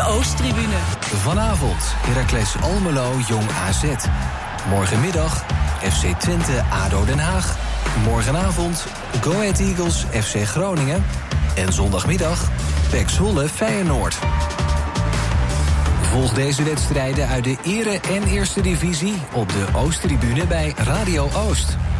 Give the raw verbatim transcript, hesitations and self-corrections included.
Oosttribune. Vanavond Heracles Almelo Jong A Z. Morgenmiddag F C Twente A D O Den Haag. Morgenavond Go Ahead Eagles F C Groningen. En zondagmiddag P E C Zwolle Feyenoord. Volg deze wedstrijden uit de Ere- en Eerste Divisie op de Oosttribune bij Radio Oost.